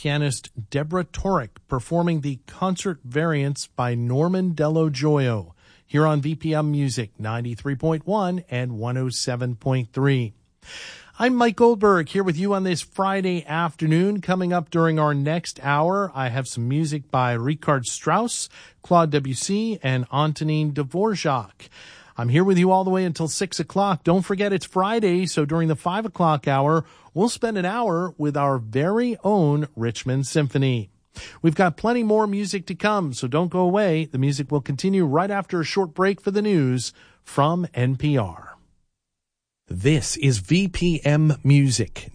pianist Deborah Torek performing the concert variants by Norman Dello Gioio here on VPM Music 93.1 and 107.3. I'm Mike Goldberg here with you on this Friday afternoon. Coming up during our next hour, I have some music by Richard Strauss, Claude Debussy, and Antonin Dvorak. I'm here with you all the way until 6 o'clock. Don't forget it's Friday, so during the 5 o'clock hour, we'll spend an hour with our very own Richmond Symphony. We've got plenty more music to come, so don't go away. The music will continue right after a short break for the news from NPR. This is VPM Music